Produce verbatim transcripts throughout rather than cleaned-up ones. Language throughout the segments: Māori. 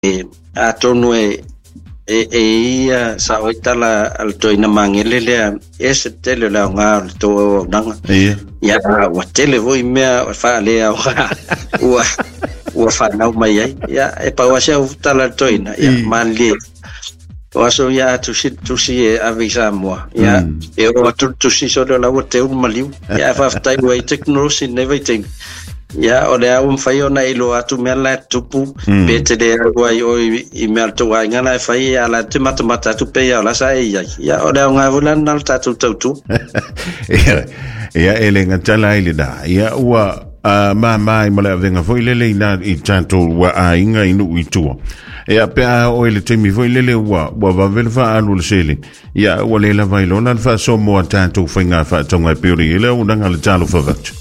a tonu e e e ia sa o tala al to ina mangele le e se tele la nga to nanga ia ia wa tele voi mea fa le a wa wa fa na mai ia e pa wa se tala to ina ia mali o so ia tu si tu si e avisa mo ia e o tu tu si so la o te un maliu ia fa tai wa technology never think ya o le au fai ona ilo atu me la tupu pe te le wa o i me alto wa ngana fai ala te mata mata tu pe ya la sai ya ya o le nga volan nal tatu tatu ya ya ele nga tala ile da ya wa ma ma i mala venga foi lele ina i tanto wa a inga inu i tu ya pe o ile te mi foi lele wa wa va vel fa alu le sele ya wa le la vai lona fa so mo tanto foi nga fa tonga pe ile o nga le talo fa vat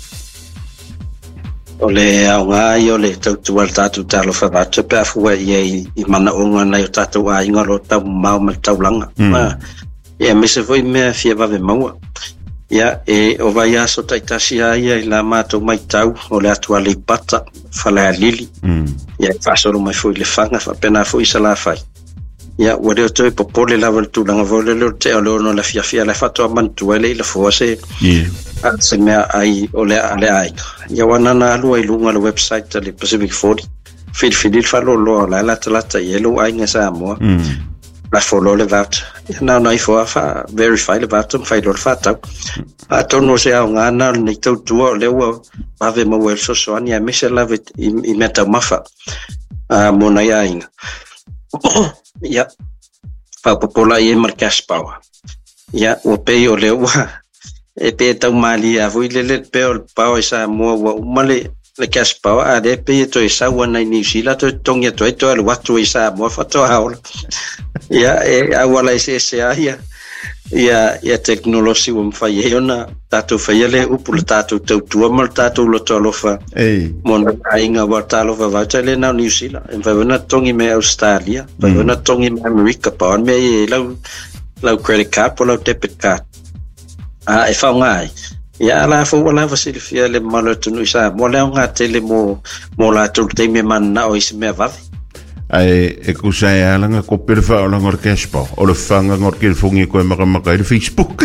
ole aunga i ole tautu al tatu talo whawatu pe afua i i mana onga nei o tatu a inga lo tau mau ma tau langa ma ia me se voi mea fia vave maua ia e o vai aso taitasi a ia i la mato mai tau o le atu ale pata whale a lili ia i whasoro mai fui le whanga whapena fui sa la whai ia ua reo toi popole lava le tūlanga vole leo te o leo no la fia fia le whatoa mantua le i la fua se a se mea ai o le ale ai ia wanana alua i lunga le website le Pacific forty fil filil falo lo la la lata i elu ai nga sa moa la follow le vat ia na nai fo fa verify le vat fai lo fata a tono se a ngana ni tau tua le wa ave mo wel so so ani a me se la vet i meta mafa a mona ia inga ia fa popola i mar cash power ia o pe o le wa e pe tau mali a voi le le pe o pao sa mo wa male le cash power a de pe to sa wa na ni sila to tongia to to al watu sa mo fa to haul ia e a wala se se a ia ia ia technology um fa ye ona tatu fa yele upul tatu to to mal tatu lo to lo fa ei mon ainga wa talo fa va tele na New Zealand en fa na tongi me Australia fa na tongi me America pa me la la credit card po la debit card a e fa ngai ya la fo wala fa se fia le malo tunu sa mo la nga tele mo mo la tu te me man na o is me va ai e ku sai ala nga ko per fa la ngor kespo o le fanga ngor ke fungi ko ma ma ka Facebook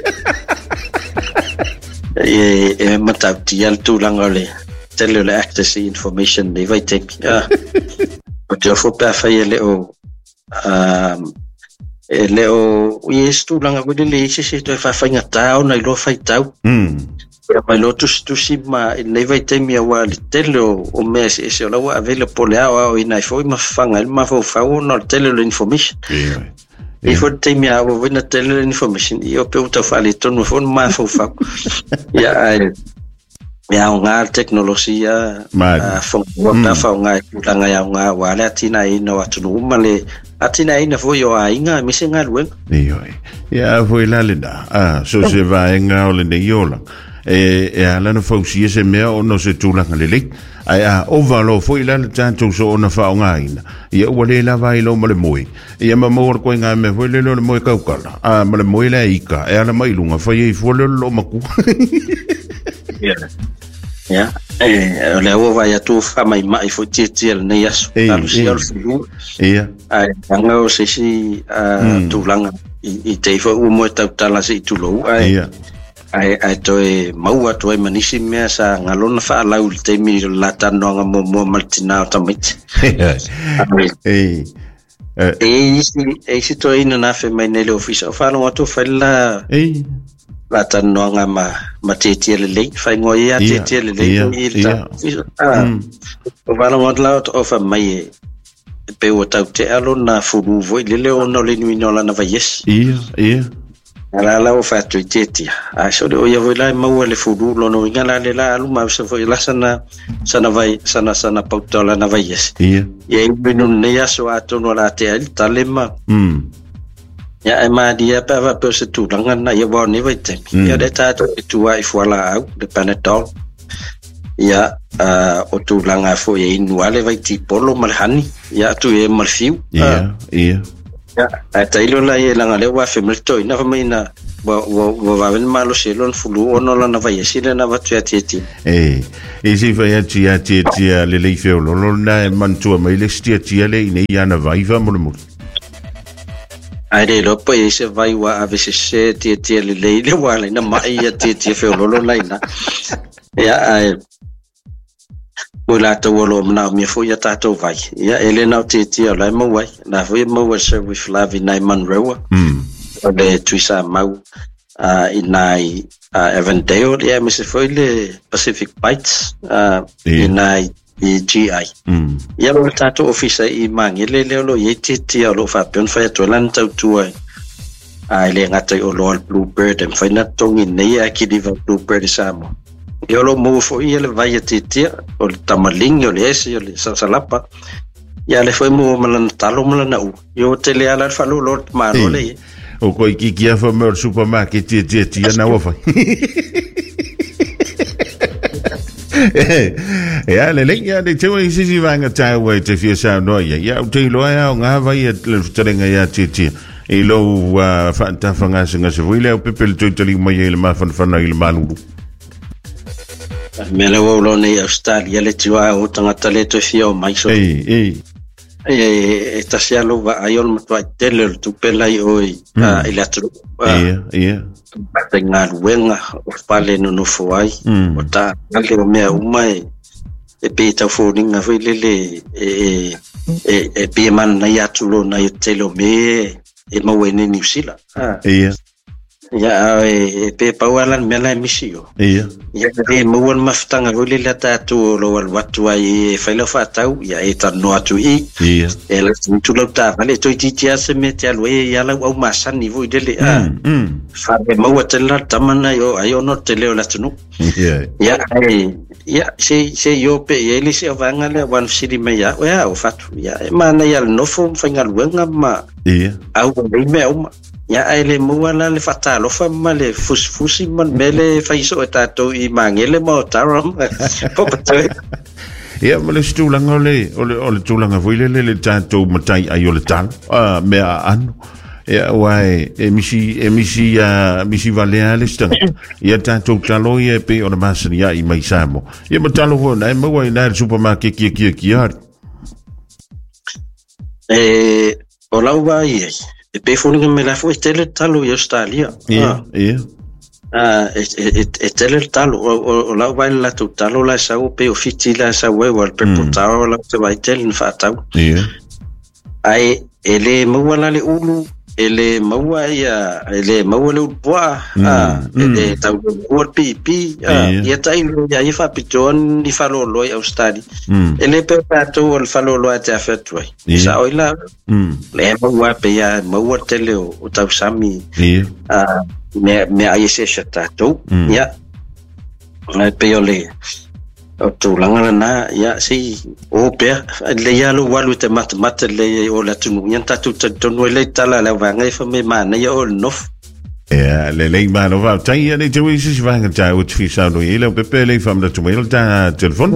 e e mata ti al tu la ngole tele le access information ni vai te ah o te fo pa fa ele o um e leo yes tu langa ko le se se to fa fa nga tao na lo fa tao mm ya mai lo tu tu si ma nei vai te mi wa le telo o mes e se lo avele pole a o ina fo ma fanga ma fo fa o no telo information e fo te mi a o na telo information io pe uta fa le tono fo ma fo fa ya ya nga teknologia fo wa fa nga langa ya nga wa le tina ina wa tu ma le atina ina fo yo ainga mi se nga luen io ya fo la le da ah so se va nga o le ne yola e e ala no fausi ese mea o no se tūlanga lele ai a ovalo foi la tanto so ona fa nga ina ia wale la vai lo male moi ia ma mo ko nga me foi le lo moi ka ukala a male moi la ika e ala mai lunga fa i fo lo maku ia ia e le o vai atu fa mai mai fo titi el ne yaso alu si al fu ia ai nga o se si tūlanga i te fo o mo ta tala si tu lo ai ai ai toi maua toi manisi mea sa ngalona fa lau te mi la tanonga mo mo maltina tamit ei ei si ei si toi na fe mai nele ofisa fa no to fa la ei la tanonga ma ma te te le fa ngo ia te te le le ah o va no la o fa mai pe o tau te alo na fulu voi le le no le ni no la na va yes ia ia ala la o fa tu teti a so o ia voi la mau le fudu lo no ngala le la lu ma so foi la sana sana vai sana sana pautola na vai yes ia ia binu ne ya so ato no la te al talema mm ya e ma dia pa va per se tu langa na ia bo ni vai te ia de ta to tu ai fo la au de panetol ia o tu langa fo ia inu ale vai ti polo malhani ia tu e malfiu ia ia ya ai tai lo la ia langa le wa fe melto ina fa mai na wa wa wa ven malo selon fulu ono la na vai sile na vatu ya titi eh e si vai ya tia tia le le feo lo lo na mantua mai le stia tia le nei ya na vai va mo mo ai le lo po e se vai wa ave se se tia tia le le le wa le na mai ya tia tia feo lo lo lai na ya ai Wala to wolo na mi fo ya tato vai ya elena titi ala mo wai na fo mo wa se with Flavi nai Monroe mm le tuisa mau uh inai uh Evandale ya mi se fo le Pacific Bites uh inai i G I mm ya lo tato office i mangi le le lo ye titi lo fa pion fa to lan tau tu ai ai le ngata o lo Bluebird em fa na tongi nei a ki diva Bluebird samo Yo lo mo fo ia le vai titi o le tamaling o le ese o le salapa ia le foi mo malan talo malan u yo te le ala fa lo lo ma lo le o ko ki ki fa mer supermarket ti ti ti na wa fa ya le le ya de te si si va nga ta we te fi sa no ya ya te lo ya nga va ya le trenga ya ti ti e lo fa ta fa nga singa se vuile o pepe le te li mo ye le ma fa fa na il malu me le wo nei Australia le tua o tanga tale to fio mai so ei ei e sta sia lo va ai ol to tele tu pelai oi a ile atru ia ia tenga wenga o pale no no foi o ta ale o me uma e e pe ta foninga foi le le e e e pe man na ya tulo na yo tele me e mo wene ni sila ia ya e pe pawalan me la misio ia ya de mo wal maftanga go le la tatu lo wal watu ai fa lo fa tau ya e ta no atu i ia e la tu lo ta vale to ti ti se mete al we ya la au masan ni vo de le a fa de mo watela tamana yo ayo no te leo la tunu ia ya ai ya se se yo pe ele se vanga le wan siri me ya ya o fatu ya mana ya no fo fanga luenga ma ia au le me au ya ele mo wala le fata lo fa male fus fusi man mele fa iso tato i mangele mo taram popato ia mo le stulanga le o le o le tulanga vuile le le tato matai ai o le tal a me ano ia wai e misi e misi a misi valea le stang ia tato talo ia pe o le masani ia i mai samo ia mo talo ho na mo wai na supermarket ki ki ki ar e o la wai e pe foni me la foi tele talo i Australia ia ia ah e e tele talo o la vai la tu talo la sa o pe o fiti la sa we wal pe portaro la te vai tele fa tau ia ai ele mo wala le ulu ele mo ia ele mo le boa ah ele tau o pipi ah ia tai ia ia fa piton di fa lo lo Australia ele pe pato o fa lo lo te afetoi sa oila le mo wa pe ya mo wa tele o tau sami ah me me ai se tato ya pe ole o tu langa na ya si o pe le ya lo walu te mat mat le o la tunu yan tatu tonu le tala la vanga fa me mana ya o nof ja le le ma no va tai ya ne te wisi si vanga tai o tfi sa no ile pe pe le fam da tu me ta telefon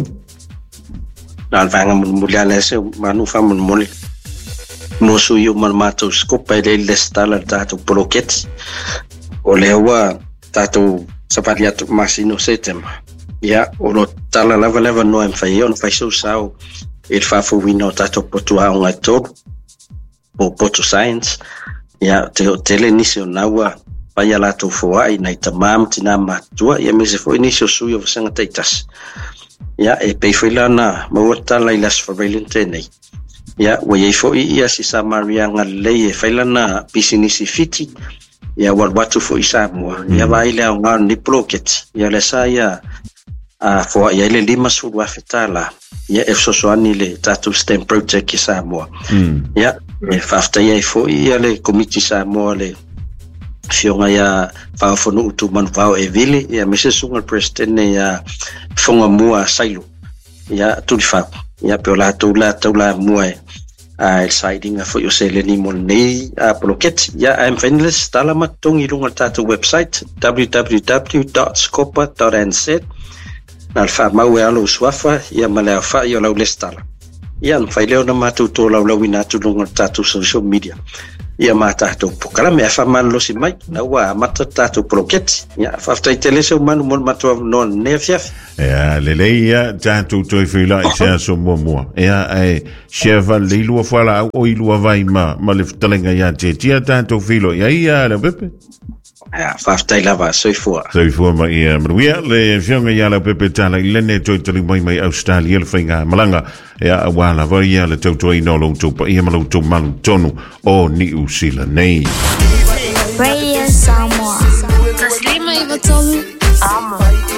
na vanga mo le ala se manu fa mo mo no su io man mato scopa le le stala tatu bloket o le wa tatu sapatia masino setema ya o lo tala lava lava no em fai on fai so sao il fa fu wino tato potu a un ator o potu science ya te tele nisio nawa pa ya la to fo ai na tamam tina matua ya me se fo inisio suyo sanga taitas ya e pe foi lana mo tala ilas favelente nei ya wo ye fo ia si sa maria ngale e fai lana bisinisi fiti ya wal watu fo isa mo ya vai le nga ni blocket ya le sa ya a fo ia le lima sulu afetala ia e sosoani le tatu stem project ki Samoa ia e fafta ia fo ia le committee Samoa le fionga ia fa fo no tu man vao e vile ia me se sunga president ia fonga mua sailu ia tu di fa ia pe la tu la tu la mua a exciting fo yo se le ni mon nei a blocket ia am finalist tala matung i lunga tatu website w w w dot scopa dot n z na fa mau e alo swafa ia mala fa ia lau lestala ia fai leo na matu to lau lau ina tu lunga tatu social media ia ma tātou pokala me fa malosi mai na wa mata tātou proketi ia fa ftai telese manu mon matua no ne fiaf ia lele ia tātou toi whila i sea so mua mua ia ai sheva leilua whala au o ilua vai ma ma le ftalenga ia te tia tātou whilo ia ia le pepe ia fa ftai lava soifua soifua ma ia maruia le fionga ia le pepe tala i lene toi tali mai mai Australia le whainga malanga ia awala vai ia le tautua ino lo tupa ia malo tu malu tonu o New Zealand nei Radio Samoa Taslima Ivotomi Ama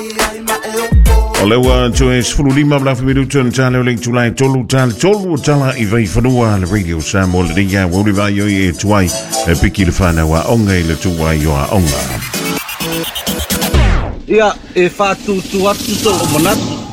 o lewa tue sfulu lima bla fibiru tun tale o link tulai tolu tale tolu tala i vai whanua le Radio Samoa le ringa wori vai o i e tuai e piki le whana wa onga i le tuai o a onga ia e whātu tu atu tō o manatu